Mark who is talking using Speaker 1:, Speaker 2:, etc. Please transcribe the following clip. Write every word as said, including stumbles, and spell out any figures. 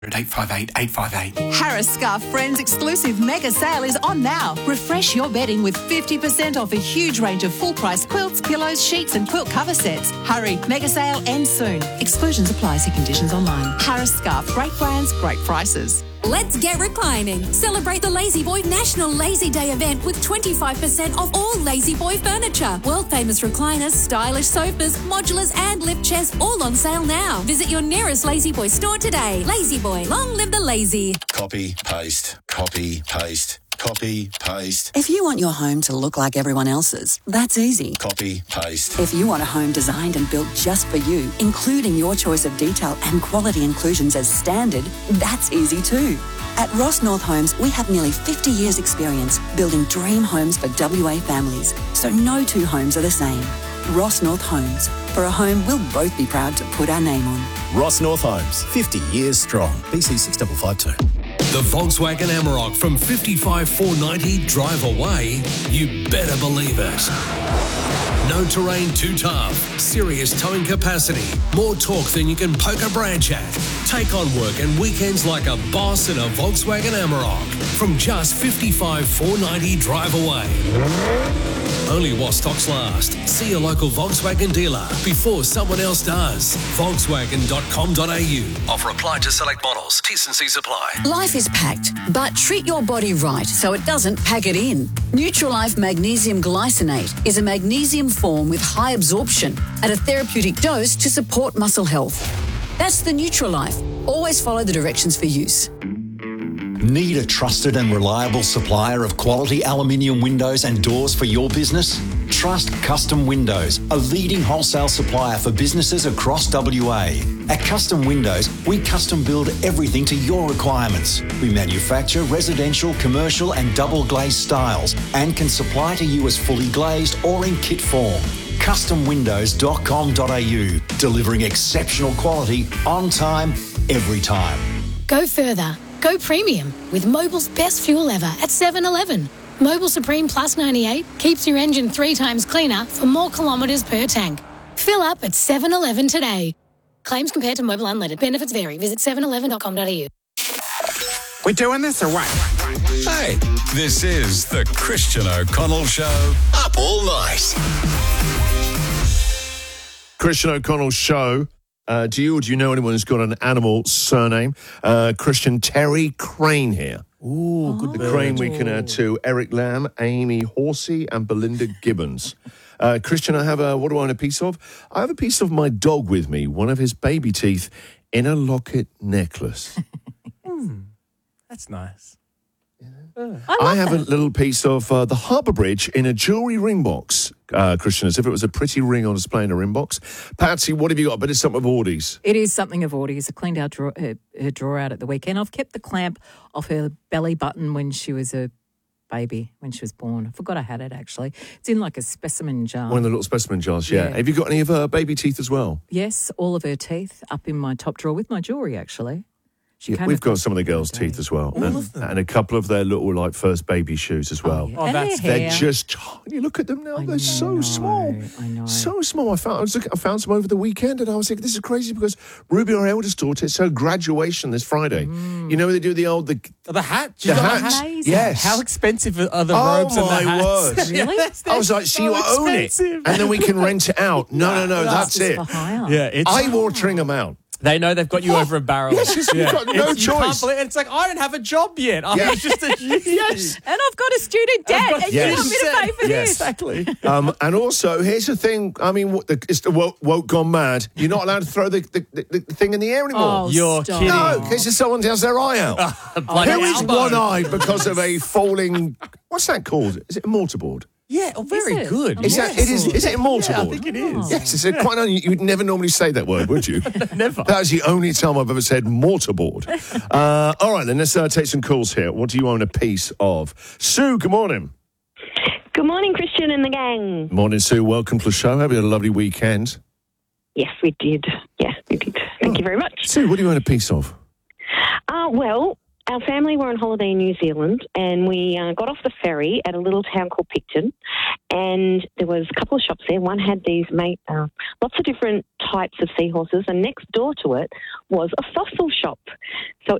Speaker 1: eight five eight, eight five eight.
Speaker 2: Harris Scarf Friends exclusive mega sale is on now. Refresh your bedding with fifty percent off a huge range of full-price quilts, pillows, sheets and quilt cover sets. Hurry, mega sale ends soon. Exclusions apply. See conditions online. Harris Scarf, great brands, great prices.
Speaker 3: Let's get reclining. Celebrate the Lazy Boy National Lazy Day event with twenty-five percent off all Lazy Boy furniture. World-famous recliners, stylish sofas, modulars and lift chairs all on sale now. Visit your nearest Lazy Boy store today. Lazy Boy, long live the lazy.
Speaker 4: Copy, paste, copy, paste, copy, paste.
Speaker 5: If you want your home to look like everyone else's, that's easy.
Speaker 4: Copy, paste.
Speaker 5: If you want a home designed and built just for you, including your choice of detail and quality inclusions as standard, that's easy too. At Ross North Homes, we have nearly fifty years experience building dream homes for W A families, so no two homes are the same. Ross North Homes, for a home we'll both be proud to put our name on.
Speaker 6: Ross North Homes, fifty years strong. B C six five five two.
Speaker 7: The Volkswagen Amarok from fifty-five four ninety drive away, you better believe it. No terrain too tough, serious towing capacity, more torque than you can poke a branch at. Take on work and weekends like a boss in a Volkswagen Amarok from just fifty-five four ninety drive away. Only while stocks last. See your local Volkswagen dealer before someone else does. Volkswagen dot com dot a u. Offer applied to select models. T's and C's apply.
Speaker 8: Life is packed, but treat your body right so it doesn't pack it in. Nutrilife Magnesium Glycinate is a magnesium form with high absorption at a therapeutic dose to support muscle health. That's the Nutrilife. Always follow the directions for use.
Speaker 6: Need a trusted and reliable supplier of quality aluminium windows and doors for your business? Trust Custom Windows, a leading wholesale supplier for businesses across W A. At Custom Windows, we custom build everything to your requirements. We manufacture residential, commercial and double glazed styles and can supply to you as fully glazed or in kit form. custom windows dot com dot a u, delivering exceptional quality on time, every time.
Speaker 9: Go further. Go premium with Mobil's best fuel ever at seven eleven. Mobil Supreme Plus ninety-eight keeps your engine three times cleaner for more kilometres per tank. Fill up at seven eleven today. Claims compared to Mobil Unleaded. Benefits vary. Visit seven eleven dot com dot a u.
Speaker 1: We doing this or what?
Speaker 7: Hey, this is the Christian O'Connell Show.
Speaker 6: Up all night.
Speaker 10: Christian O'Connell Show. Uh, do you or do you know anyone who's got an animal surname? Uh, Christian, Terry Crane here.
Speaker 11: Ooh, good.
Speaker 10: The Crane we can add to Eric Lamb, Amy Horsey, and Belinda Gibbons. Uh, Christian, I have a, what do I own a piece of? I have a piece of my dog with me, one of his baby teeth in a locket necklace.
Speaker 11: mm, that's nice.
Speaker 10: Uh, I, I have that. a little piece of uh, the Harbour Bridge in a jewellery ring box, uh, Christian, as if it was a pretty ring on display in a ring box. Patsy, what have you got? But it's something of Audie's.
Speaker 12: It is something of Audie's. I cleaned out drawer, her, her drawer out at the weekend. I've kept the clamp off her belly button when she was a baby, when she was born. I forgot I had it, actually. It's in like a specimen jar.
Speaker 10: One of the little specimen jars, yeah. yeah. Have you got any of her baby teeth as well?
Speaker 12: Yes, all of her teeth up in my top drawer with my jewellery, actually.
Speaker 10: Yeah, we've got some of the girls' teeth as well.
Speaker 11: All
Speaker 10: and,
Speaker 11: of them.
Speaker 10: And a couple of their little, like, first baby shoes as well.
Speaker 12: Oh, yeah.
Speaker 11: Oh,
Speaker 12: and
Speaker 11: that's
Speaker 12: their
Speaker 10: They're
Speaker 12: hair.
Speaker 10: just tiny. Look at them now.
Speaker 12: I
Speaker 10: They're
Speaker 12: know,
Speaker 10: so small.
Speaker 12: I know.
Speaker 10: So small. I found I, was looking, I found some over the weekend and I was thinking, this is crazy because Ruby, our eldest daughter, it's her graduation this Friday.
Speaker 12: Mm.
Speaker 10: You know, they do the old... The,
Speaker 11: The hat?
Speaker 10: the
Speaker 11: You got a
Speaker 10: hats.
Speaker 11: hat?
Speaker 12: Amazing.
Speaker 10: Yes.
Speaker 11: How expensive are the
Speaker 10: Oh,
Speaker 11: robes and the
Speaker 10: my
Speaker 11: hats?
Speaker 10: word.
Speaker 12: Really?
Speaker 11: Yes,
Speaker 10: I was like, so you own it
Speaker 11: expensive.
Speaker 10: and then we can rent it out. No, no, no, that's
Speaker 12: Just
Speaker 10: it.
Speaker 12: for hire.
Speaker 11: Yeah, it's...
Speaker 10: Eye-watering amount.
Speaker 11: They know they've got you over a barrel.
Speaker 10: Yes, yes, you've got no
Speaker 11: It's- you can't
Speaker 10: choice.
Speaker 11: believe- It's like, I don't have a job yet. I'm
Speaker 10: Yeah.
Speaker 11: just a
Speaker 10: Yes.
Speaker 12: And I've got a student debt,
Speaker 11: got-
Speaker 12: and
Speaker 10: Yes.
Speaker 12: you want me to pay for
Speaker 10: Yes.
Speaker 12: this.
Speaker 11: Exactly.
Speaker 10: Um, and also, here's the thing. I mean, what the, it's the woke, woke gone mad. You're not allowed to throw the, the, the, the thing in the air anymore.
Speaker 12: Oh,
Speaker 11: You're
Speaker 12: stop.
Speaker 11: kidding.
Speaker 10: no, because if someone has their eye out.
Speaker 11: Bloody
Speaker 10: Who is
Speaker 11: elbow.
Speaker 10: one-eyed because of a falling... What's that called? Is it a mortarboard?
Speaker 11: Yeah, oh, very
Speaker 12: it?
Speaker 11: good.
Speaker 10: Is that, it is, is it a mortarboard?
Speaker 11: Yeah, I think it is.
Speaker 10: Yes, it's a quite un- you would never normally say that word, would you?
Speaker 11: Never.
Speaker 10: That is the only time I've ever said mortarboard. Uh, all right, then, let's uh, take some calls here. What do you own a piece of? Sue, good morning.
Speaker 13: Good morning, Christian and the gang.
Speaker 10: Morning, Sue. Welcome to the show. Have you had a lovely weekend?
Speaker 13: Yes, we did. Yeah, we did. Thank you very much.
Speaker 10: Sue, what do you own a piece of?
Speaker 13: Uh, well, our family were on holiday in New Zealand, and we uh, got off the ferry at a little town called Picton, and there was a couple of shops there. One had these mate, uh, lots of different types of seahorses, and next door to it was a fossil shop. So